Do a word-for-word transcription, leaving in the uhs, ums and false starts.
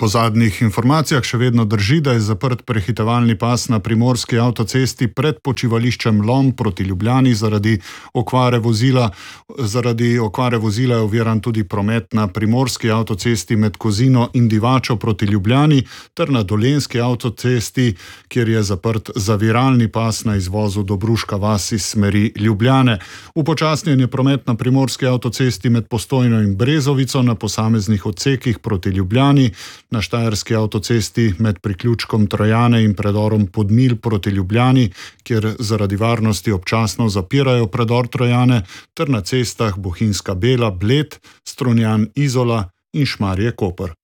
Po zadnjih informacijah še vedno drži, da je zaprt prehitevalni pas na primorski avtocesti pred počivališčem Lom proti Ljubljani zaradi okvare vozila. Zaradi okvare vozila je oviran tudi promet na primorski avtocesti med Kozino in Divačo proti Ljubljani ter na dolenjski avtocesti, kjer je zaprt zaviralni pas na izvozu Dobruška vas iz smeri Ljubljane. Upočasnjen je promet na primorski avtocesti med Postojno in Brezovico na posameznih odsekih proti Ljubljani, na štajerski avtocesti med priključkom Trojane in predorom Podmilj proti Ljubljani, kjer zaradi varnosti občasno zapirajo predor Trojane, ter na cestah Bohinjska Bela, Bled, Strunjan, Izola in Šmarje Koper.